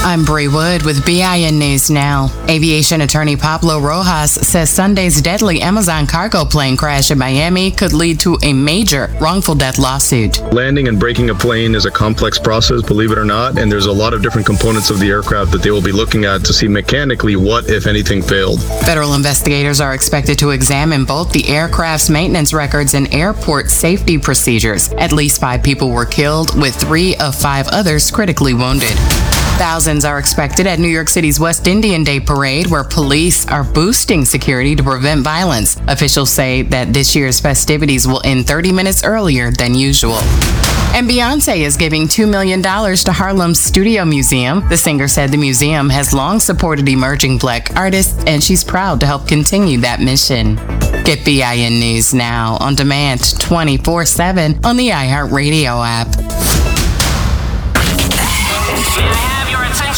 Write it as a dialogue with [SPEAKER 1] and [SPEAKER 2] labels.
[SPEAKER 1] I'm Bree Wood with BIN News Now. Aviation attorney Pablo Rojas says Sunday's deadly Amazon cargo plane crash in Miami could lead to a major wrongful death lawsuit.
[SPEAKER 2] Landing and breaking a plane is a complex process, believe it or not, and there's a lot of different components of the aircraft that they will be looking at to see mechanically what, if anything, failed.
[SPEAKER 1] Federal investigators are expected to examine both the aircraft's maintenance records and airport safety procedures. At least 5 people were killed, with 3 of 5 others critically wounded. Thousands are expected at New York City's West Indian Day Parade, where police are boosting security to prevent violence. Officials say that this year's festivities will end 30 minutes earlier than usual. And Beyoncé is giving $2 million to Harlem's Studio Museum. The singer said the museum has long supported emerging Black artists, and she's proud to help continue that mission. Get BIN News Now on demand 24/7 on the iHeartRadio app.